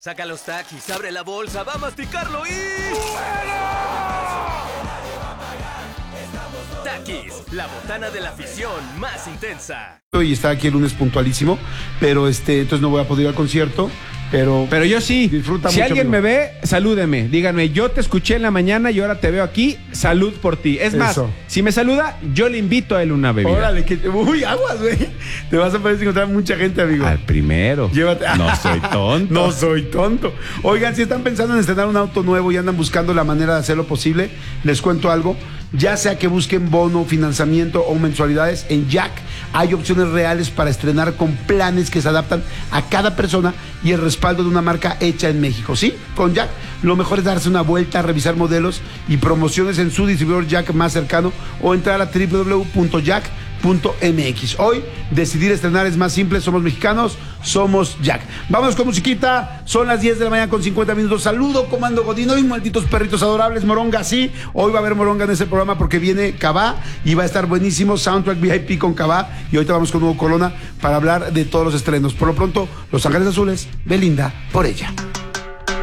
Saca los Takis, abre la bolsa, va a masticarlo y... Takis, la botana de la afición más intensa. Y está aquí el lunes puntualísimo, pero entonces no voy a poder ir al concierto, pero yo sí. Disfruta si mucho, alguien amigo. me ve, salúdeme. Díganme, yo te escuché en la mañana y ahora te veo aquí. Salud por ti. Es más, Eso. si me saluda, yo le invito a él una bebida. órale, uy, aguas, güey. Te vas a poder encontrar mucha gente, amigo. Al primero. Llévate. No soy tonto. No soy tonto. Oigan, si están pensando en estrenar un auto nuevo y andan buscando la manera de hacerlo posible, les cuento algo. Ya sea que busquen bono, financiamiento o mensualidades, en Jack hay opciones reales para estrenar con planes que se adaptan a cada persona y el respaldo de una marca hecha en México. ¿Sí? Con Jack lo mejor es darse una vuelta, revisar modelos y promociones en su distribuidor Jack más cercano o entrar a www.jack.mx. Hoy, decidir estrenar es más simple. Somos mexicanos, somos Jack. Vámonos con musiquita. Son las 10 de la mañana con 50 minutos. Saludo, Comando Godino y malditos perritos adorables. Moronga, sí. Hoy va a haber Moronga en ese programa porque viene Cabá y va a estar buenísimo. Soundtrack VIP con Cabá. Y ahorita vamos con Hugo Corona para hablar de todos los estrenos. Por lo pronto, Los Ángeles Azules, Belinda, por ella.